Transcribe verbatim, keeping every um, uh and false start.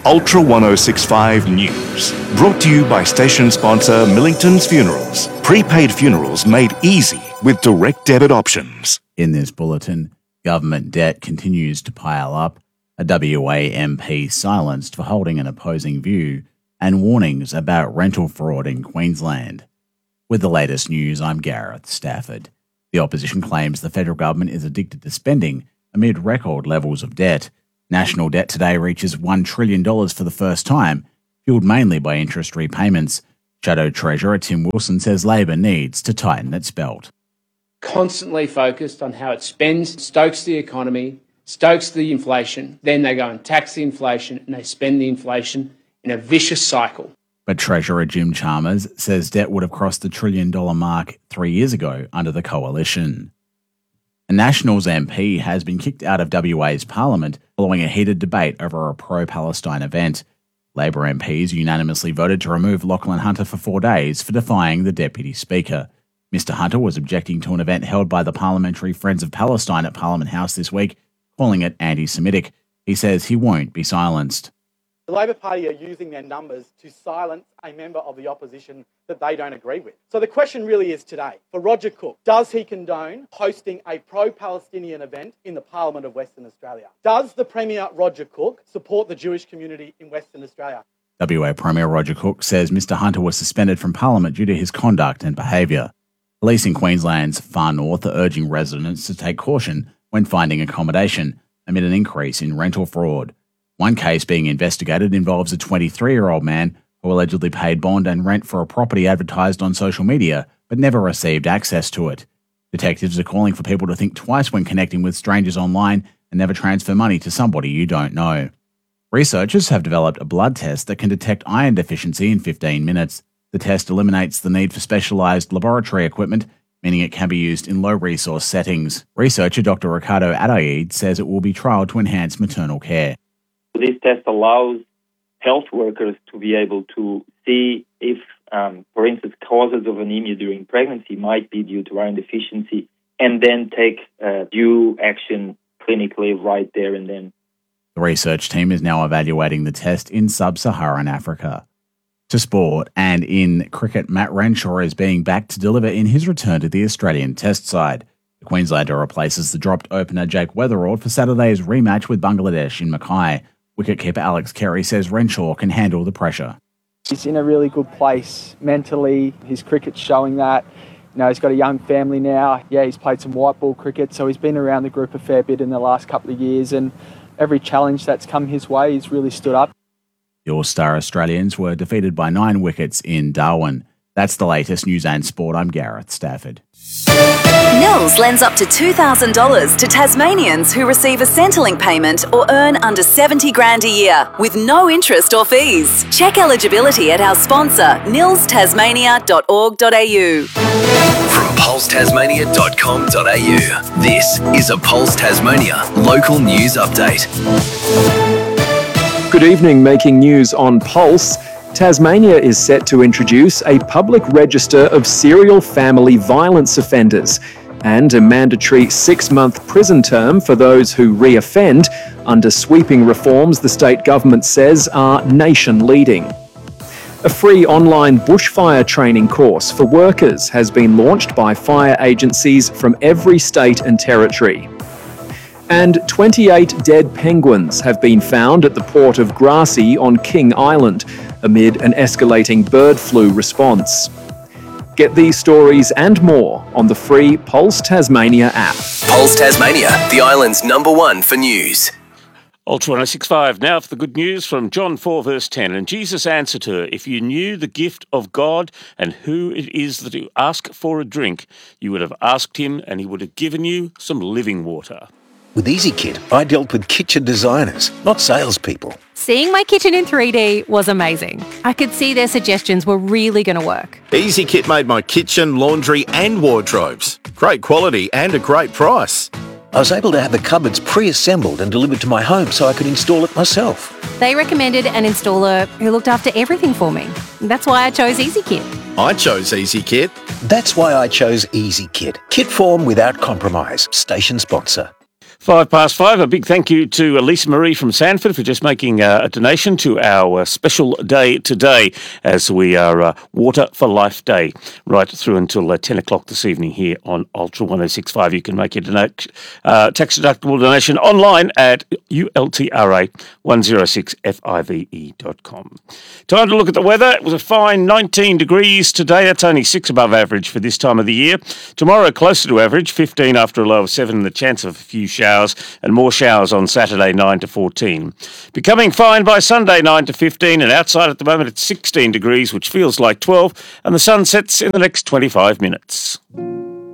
Ultra ten sixty-five News. Brought to you by station sponsor Millington's Funerals. Prepaid funerals made easy with direct debit options. In this bulletin, government debt continues to pile up, a W A M P silenced for holding an opposing view, and warnings about rental fraud in Queensland. With the latest news, I'm Gareth Stafford. The opposition claims the federal government is addicted to spending amid record levels of debt. National debt today reaches one trillion dollars for the first time, fueled mainly by interest repayments. Shadow Treasurer Tim Wilson says Labor needs to tighten its belt. Constantly focused on how it spends, stokes the economy, stokes the inflation, then they go and tax the inflation and they spend the inflation in a vicious cycle. But Treasurer Jim Chalmers says debt would have crossed the trillion dollar mark three years ago under the coalition. A Nationals M P has been kicked out of W A's parliament following a heated debate over a pro-Palestine event. Labor M Ps unanimously voted to remove Lachlan Hunter for four days for defying the Deputy Speaker. Mister Hunter was objecting to an event held by the Parliamentary Friends of Palestine at Parliament House this week, calling it anti-Semitic. He says he won't be silenced. The Labor Party are using their numbers to silence a member of the opposition that they don't agree with. So the question really is today, for Roger Cook, does he condone hosting a pro-Palestinian event in the Parliament of Western Australia? Does the Premier Roger Cook support the Jewish community in Western Australia? W A Premier Roger Cook says Mister Hunter was suspended from Parliament due to his conduct and behaviour. Police in Queensland's far north are urging residents to take caution when finding accommodation amid an increase in rental fraud. One case being investigated involves a twenty-three-year-old man who allegedly paid bond and rent for a property advertised on social media but never received access to it. Detectives are calling for people to think twice when connecting with strangers online and never transfer money to somebody you don't know. Researchers have developed a blood test that can detect iron deficiency in fifteen minutes. The test eliminates the need for specialised laboratory equipment, meaning it can be used in low-resource settings. Researcher Doctor Ricardo Adaid says it will be trialled to enhance maternal care. This test allows health workers to be able to see if, um, for instance, causes of anemia during pregnancy might be due to iron deficiency, and then take uh, due action clinically right there and then. The research team is now evaluating the test in sub-Saharan Africa. To sport, and in cricket, Matt Renshaw is being backed to deliver in his return to the Australian Test side. The Queenslander replaces the dropped opener Jake Weatherald for Saturday's rematch with Bangladesh in Mackay. Wicketkeeper Alex Carey says Renshaw can handle the pressure. He's in a really good place mentally. His cricket's showing that. You know, he's got a young family now. Yeah, he's played some white ball cricket, so he's been around the group a fair bit in the last couple of years, and every challenge that's come his way, he's really stood up. The All-Star Australians were defeated by nine wickets in Darwin. That's the latest news and sport. I'm Gareth Stafford. Nils lends up to two thousand dollars to Tasmanians who receive a Centrelink payment or earn under seventy grand a year with no interest or fees. Check eligibility at our sponsor, nils tasmania dot org dot a u. From pulse tasmania dot com dot a u, this is a Pulse Tasmania local news update. Good evening, making news on Pulse. Tasmania is set to introduce a public register of serial family violence offenders and a mandatory six-month prison term for those who re-offend under sweeping reforms the state government says are nation-leading. A free online bushfire training course for workers has been launched by fire agencies from every state and territory. And twenty-eight dead penguins have been found at the port of Grassy on King Island amid an escalating bird flu response. Get these stories and more on the free Pulse Tasmania app. Pulse Tasmania, the island's number one for news. Ultra ten sixty-five, now for the good news from John four verse ten. And Jesus answered her, if you knew the gift of God and who it is that you ask for a drink, you would have asked him and he would have given you some living water. With EasyKit, I dealt with kitchen designers, not salespeople. Seeing my kitchen in three D was amazing. I could see their suggestions were really going to work. EasyKit made my kitchen, laundry and wardrobes. Great quality and a great price. I was able to have the cupboards pre-assembled and delivered to my home so I could install it myself. They recommended an installer who looked after everything for me. That's why I chose EasyKit. I chose EasyKit. That's why I chose EasyKit. Kit form without compromise. Station sponsor. Five past five. A big thank you to Lisa Marie from Sanford for just making uh, a donation to our uh, special day today, as we are uh, Water for Life Day, right through until uh, ten o'clock this evening here on Ultra one oh six point five. You can make your donate, uh, tax-deductible donation online at U L T R A one oh six five e dot com. Time to look at the weather. It was a fine nineteen degrees today. That's only six above average for this time of the year. Tomorrow, closer to average, fifteen after a low of seven, and the chance of a few showers. And more showers on Saturday, nine to fourteen. Becoming fine by Sunday, nine to fifteen, and outside at the moment it's sixteen degrees, which feels like twelve, and the sun sets in the next twenty-five minutes.